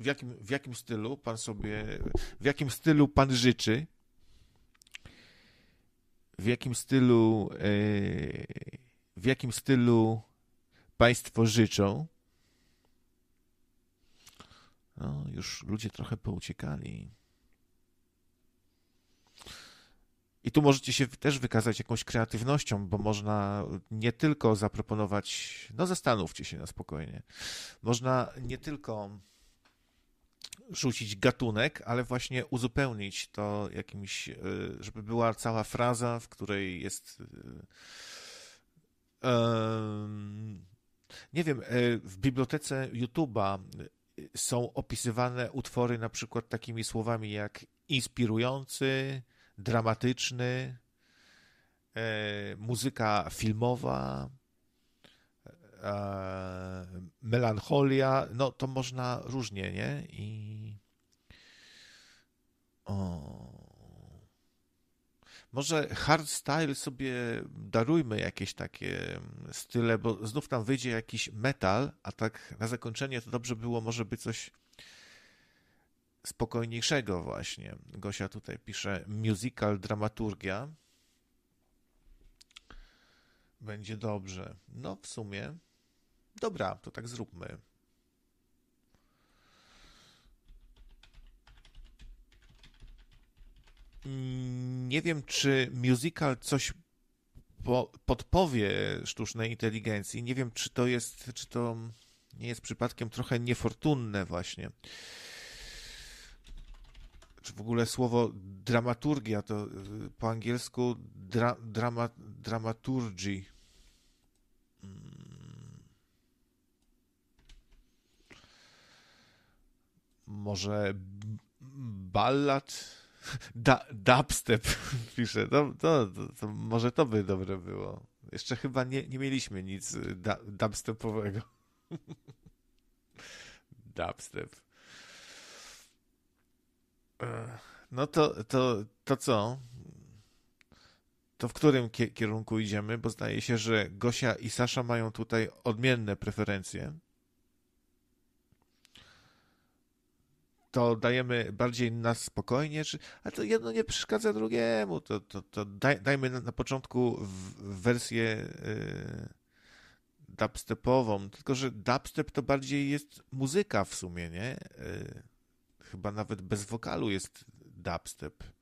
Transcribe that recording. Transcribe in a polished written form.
w jakim stylu pan sobie, w jakim stylu pan życzy, w jakim stylu, w jakim stylu państwo życzą. No, już ludzie trochę pouciekali. I tu możecie się też wykazać jakąś kreatywnością, bo można nie tylko zaproponować, no zastanówcie się na spokojnie, można nie tylko rzucić gatunek, ale właśnie uzupełnić to jakimś, żeby była cała fraza, w której jest, nie wiem, w bibliotece YouTube'a są opisywane utwory na przykład takimi słowami jak inspirujący, dramatyczny, muzyka filmowa, melancholia, no to można różnie, nie? O, może hardstyle sobie darujmy jakieś takie style, bo znów tam wyjdzie jakiś metal, a tak na zakończenie to dobrze było, może by coś spokojniejszego właśnie. Gosia tutaj pisze musical dramaturgia. Będzie dobrze. No w sumie. Dobra, to tak zróbmy. Nie wiem, czy musical coś podpowie sztucznej inteligencji. Nie wiem, czy to nie jest przypadkiem trochę niefortunne właśnie. Czy w ogóle słowo dramaturgia to po angielsku dramaturgy. Może ballad? Dubstep pisze. To może to by dobre było. Jeszcze chyba nie mieliśmy nic dubstepowego. Dubstep. No to co? To w którym kierunku idziemy? Bo zdaje się, że Gosia i Sasza mają tutaj odmienne preferencje. To dajemy bardziej na spokojnie, a to jedno nie przeszkadza drugiemu. To dajmy na początku wersję dubstepową, tylko że dubstep to bardziej jest muzyka w sumie, nie? Chyba nawet bez wokalu jest dubstep.